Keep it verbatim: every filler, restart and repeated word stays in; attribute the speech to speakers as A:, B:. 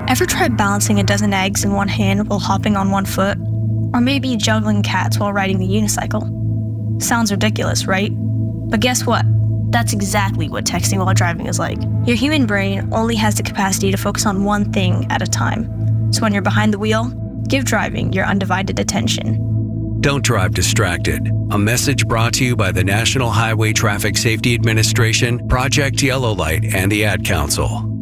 A: Ever tried balancing a dozen eggs in one hand while hopping on one foot? Or maybe juggling cats while riding the unicycle? Sounds ridiculous, right? But guess what? That's exactly what texting while driving is like. Your human brain only has the capacity to focus on one thing at a time. So when you're behind the wheel, give driving your undivided attention.
B: Don't drive distracted. A message brought to you by the National Highway Traffic Safety Administration, Project Yellow Light, and the Ad Council.